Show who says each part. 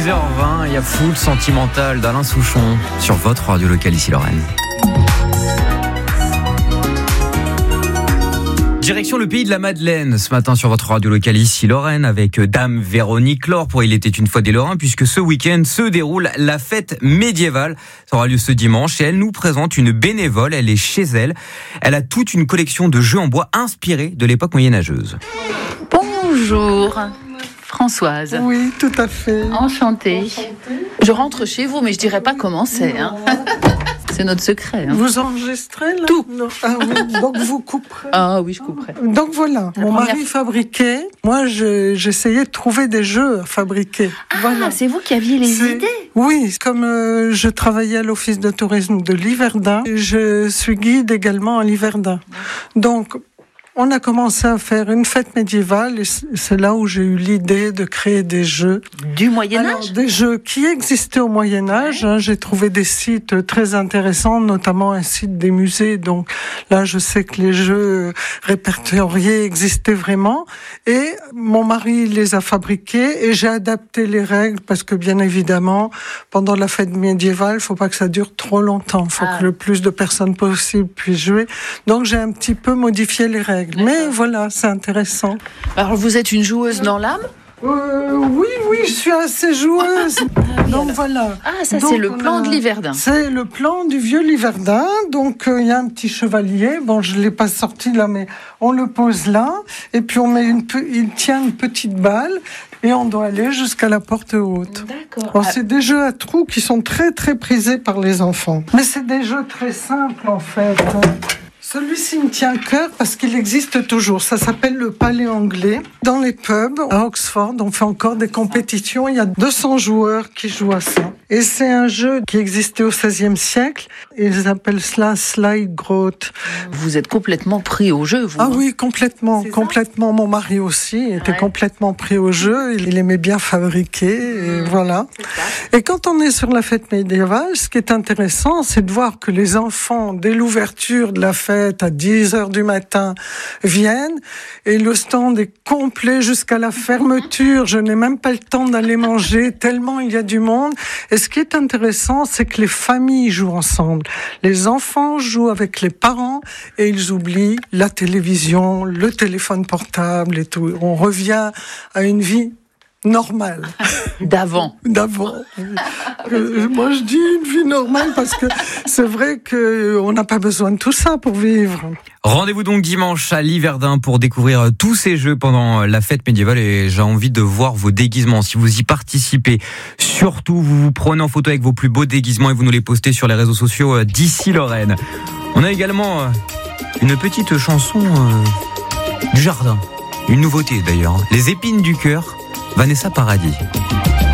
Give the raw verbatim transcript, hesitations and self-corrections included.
Speaker 1: six heures vingt, il y a Foule Sentimental d'Alain Souchon sur votre radio locale ici Lorraine. Direction le pays de la Madeleine, ce matin sur votre radio locale ici Lorraine avec Dame Véronique Laure pour Il était une fois des Lorrains, puisque ce week-end se déroule la fête médiévale. Ça aura lieu ce dimanche et elle nous présente une bénévole, elle est chez elle. Elle a toute une collection de jeux en bois inspirés de l'époque moyenâgeuse.
Speaker 2: Bonjour Françoise.
Speaker 3: Oui, tout à fait.
Speaker 2: Enchantée. Je rentre chez vous, mais je dirais pas comment c'est. Hein. C'est notre secret. Hein.
Speaker 3: Vous enregistrez là ?
Speaker 2: Tout.
Speaker 3: Non. Ah oui, donc vous couperez.
Speaker 2: Ah oui, je couperai.
Speaker 3: Donc voilà,
Speaker 2: La
Speaker 3: mon
Speaker 2: première...
Speaker 3: mari fabriquait. Moi, je, j'essayais de trouver des jeux à fabriquer.
Speaker 2: Ah,
Speaker 3: voilà.
Speaker 2: C'est vous qui aviez les
Speaker 3: c'est...
Speaker 2: idées ?
Speaker 3: Oui, comme euh, je travaillais à l'office de tourisme de Liverdun, je suis guide également à Liverdun. Donc, on a commencé à faire une fête médiévale et c'est là où j'ai eu l'idée de créer des jeux.
Speaker 2: Du Moyen-Âge ?
Speaker 3: Alors, des jeux qui existaient au Moyen-Âge. Hein, j'ai trouvé des sites très intéressants, notamment un site des musées. Donc là, je sais que les jeux répertoriés existaient vraiment. Et mon mari les a fabriqués et j'ai adapté les règles parce que bien évidemment, pendant la fête médiévale, il faut pas que ça dure trop longtemps. Il faut ah. que le plus de personnes possible puissent jouer. Donc j'ai un petit peu modifié les règles. Mais voilà, c'est intéressant.
Speaker 2: Alors, vous êtes une joueuse dans l'âme ?
Speaker 3: euh, Oui, oui, je suis assez joueuse.
Speaker 2: Ah, oui,
Speaker 3: donc voilà.
Speaker 2: Ah, ça
Speaker 3: donc,
Speaker 2: c'est le plan a... de Liverdun.
Speaker 3: C'est le plan du vieux Liverdun. Donc il euh, y a un petit chevalier. Bon, je l'ai pas sorti là, mais on le pose là. Et puis on met une, il tient une petite balle. Et on doit aller jusqu'à la porte haute.
Speaker 2: D'accord.
Speaker 3: Alors, c'est des jeux à trous qui sont très très prisés par les enfants. Mais c'est des jeux très simples en fait. Celui-ci me tient à cœur parce qu'il existe toujours. Ça s'appelle le palais anglais. Dans les pubs, à Oxford, on fait encore des compétitions. Il y a deux cents joueurs qui jouent à ça. Et c'est un jeu qui existait au seizième siècle. Ils appellent cela Slide Grotte.
Speaker 2: Vous êtes complètement pris au jeu, vous ?
Speaker 3: Ah oui, complètement.
Speaker 2: C'est
Speaker 3: complètement. Mon mari aussi était ouais. complètement pris au jeu. Il aimait bien fabriquer. Et mmh. voilà. Et quand on est sur la fête médiévale, ce qui est intéressant, c'est de voir que les enfants, dès l'ouverture de la fête, à dix heures du matin, viennent et le stand est complet jusqu'à la fermeture. Je n'ai même pas le temps d'aller manger tellement il y a du monde. Et ce qui est intéressant, c'est que les familles jouent ensemble. Les enfants jouent avec les parents et ils oublient la télévision, le téléphone portable et tout. On revient à une vie normale.
Speaker 2: D'avant.
Speaker 3: D'avant. Euh, moi, je dis une vie normale parce que c'est vrai qu'on n'a pas besoin de tout ça pour vivre.
Speaker 1: Rendez-vous donc dimanche à Liverdun pour découvrir tous ces jeux pendant la fête médiévale et j'ai envie de voir vos déguisements. Si vous y participez, surtout, vous vous prenez en photo avec vos plus beaux déguisements et vous nous les postez sur les réseaux sociaux d'ici Lorraine. On a également une petite chanson du jardin. Une nouveauté d'ailleurs. Les épines du cœur. Vanessa Paradis.